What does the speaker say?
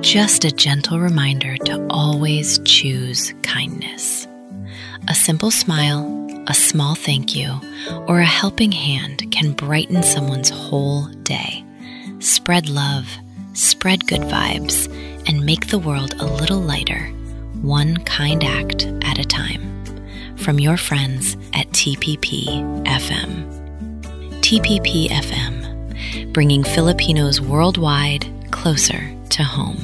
Just a gentle reminder to always choose kindness. A simple smile, a small thank you, or a helping hand can brighten someone's whole day. Spread love, spread good vibes, and make the world a little lighter, one kind act at a time. From your friends at TPP FM. TPP FM, bringing Filipinos worldwide closer to home.